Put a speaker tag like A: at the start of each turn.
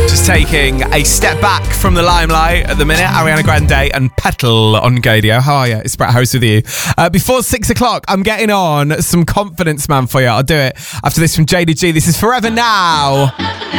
A: Just taking a step back from the limelight at the minute. Ariana Grande and Petal on Gadio. How are you? It's Brett Host with you. Before 6 o'clock, I'm getting on some Confidence Man for you. I'll do it after this from Jada G. This is Forever Now.